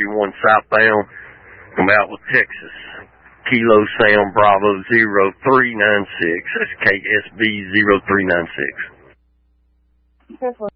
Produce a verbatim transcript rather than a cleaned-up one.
thirty-one southbound from Outlet, Texas. Kilo Sam Bravo zero three nine six. That's K S B zero three nine six. Careful.